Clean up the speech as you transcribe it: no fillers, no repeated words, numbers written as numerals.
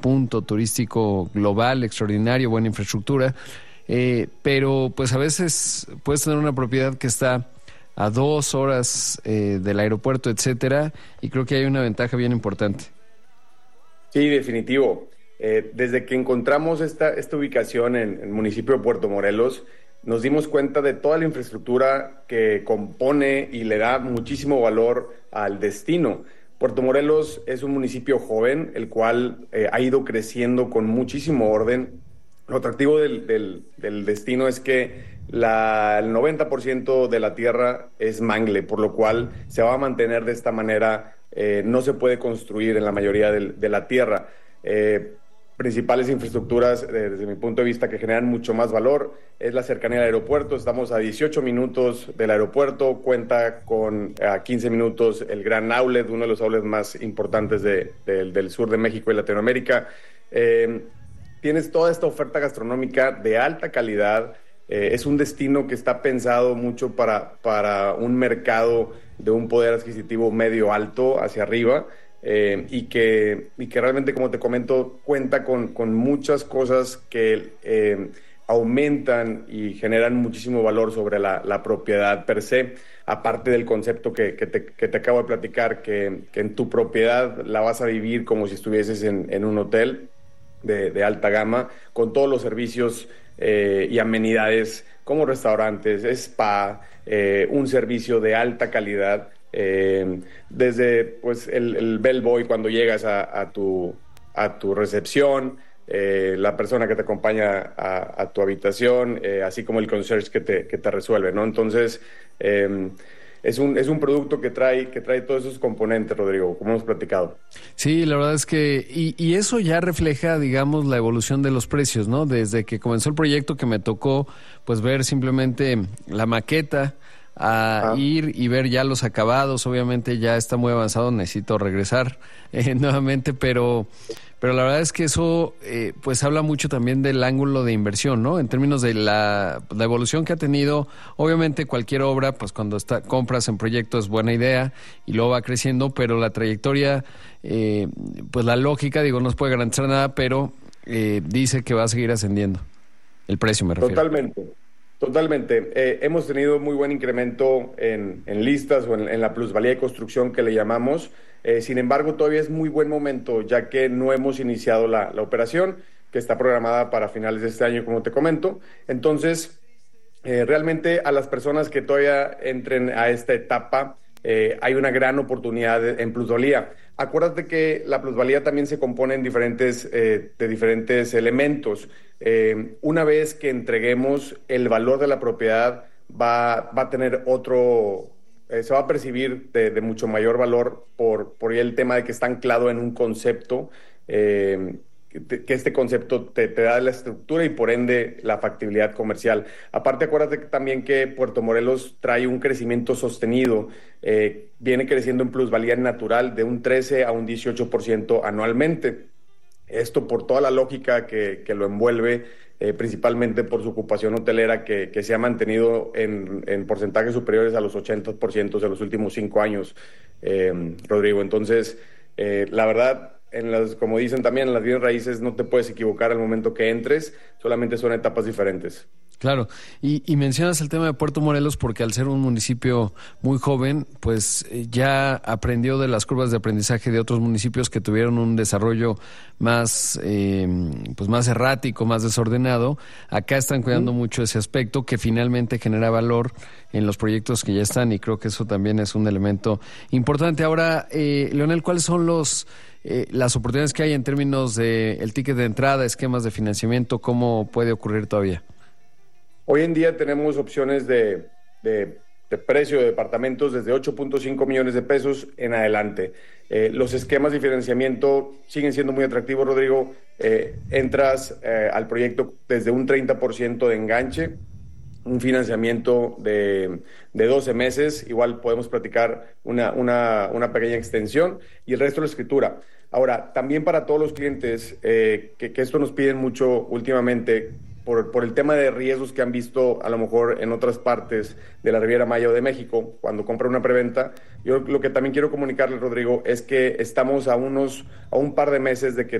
punto turístico global, extraordinario, buena infraestructura, pero pues a veces puedes tener una propiedad que está a 2 horas del aeropuerto, etcétera, y creo que hay una ventaja bien importante. Sí, definitivo. Desde que encontramos esta ubicación en el municipio de Puerto Morelos, nos dimos cuenta de toda la infraestructura que compone y le da muchísimo valor al destino. Puerto Morelos es un municipio joven, el cual ha ido creciendo con muchísimo orden. Lo atractivo del destino es que el 90% de la tierra es mangle, por lo cual se va a mantener de esta manera. No se puede construir en la mayoría de la tierra. Principales infraestructuras, desde mi punto de vista, que generan mucho más valor, es la cercanía al aeropuerto. Estamos a 18 minutos del aeropuerto, cuenta con a 15 minutos el Gran Outlet, uno de los outlets más importantes del sur de México y Latinoamérica. Tienes toda esta oferta gastronómica de alta calidad. Es un destino que está pensado mucho para un mercado de un poder adquisitivo medio alto hacia arriba. Y que realmente, como te comento, cuenta con muchas cosas que aumentan y generan muchísimo valor sobre la propiedad per se, aparte del concepto que te acabo de platicar, que en tu propiedad la vas a vivir como si estuvieses en un hotel de alta gama, con todos los servicios y amenidades como restaurantes, spa, un servicio de alta calidad. Desde pues el bellboy cuando llegas a tu recepción, la persona que te acompaña a tu habitación, así como el concierge que te resuelve, ¿no? Entonces, es un producto que trae todos esos componentes, Rodrigo, como hemos platicado. Sí, la verdad es que, y eso ya refleja, digamos, la evolución de los precios, ¿no? Desde que comenzó el proyecto, que me tocó pues ver simplemente la maqueta, a ir y ver ya los acabados. Obviamente ya está muy avanzado, necesito regresar nuevamente, pero la verdad es que eso pues habla mucho también del ángulo de inversión, ¿no? En términos de la evolución que ha tenido. Obviamente cualquier obra, pues cuando compras en proyecto es buena idea y luego va creciendo, pero la trayectoria, pues la lógica, digo, no se puede garantizar nada, pero dice que va a seguir ascendiendo. El precio, me refiero. Totalmente. Hemos tenido muy buen incremento en listas o en la plusvalía de construcción que le llamamos. Sin embargo, todavía es muy buen momento, ya que no hemos iniciado la operación, que está programada para finales de este año, como te comento. Entonces, realmente a las personas que todavía entren a esta etapa, hay una gran oportunidad en plusvalía. Acuérdate que la plusvalía también se compone de diferentes elementos. Una vez que entreguemos, el valor de la propiedad va a tener se va a percibir de mucho mayor valor por el tema de que está anclado en un concepto, que este concepto te da la estructura y por ende la factibilidad comercial. Aparte, acuérdate también que Puerto Morelos trae un crecimiento sostenido, viene creciendo en plusvalía natural de un 13 a un 18% anualmente. Esto por toda la lógica que lo envuelve, principalmente por su ocupación hotelera que se ha mantenido en porcentajes superiores a los 80% de los últimos 5 años, Rodrigo. Entonces, la verdad, como dicen también, en las bienes raíces no te puedes equivocar al momento que entres, solamente son etapas diferentes. Claro, y mencionas el tema de Puerto Morelos porque al ser un municipio muy joven, pues ya aprendió de las curvas de aprendizaje de otros municipios que tuvieron un desarrollo más, pues más errático, más desordenado. Acá están cuidando mucho ese aspecto que finalmente genera valor en los proyectos que ya están, y creo que eso también es un elemento importante. Ahora, Leonel, ¿cuáles son las oportunidades que hay en términos de el ticket de entrada, esquemas de financiamiento? ¿Cómo puede ocurrir todavía? Hoy en día tenemos opciones de precio de departamentos desde 8.5 millones de pesos en adelante. Los esquemas de financiamiento siguen siendo muy atractivos, Rodrigo. Entras al proyecto desde un 30% de enganche, un financiamiento de 12 meses, igual podemos platicar una pequeña extensión y el resto de la escritura. Ahora, también para todos los clientes, que esto nos piden mucho últimamente, por el tema de riesgos que han visto a lo mejor en otras partes de la Riviera Maya o de México, cuando compran una preventa. Yo lo que también quiero comunicarles, Rodrigo, es que estamos a un par de meses de que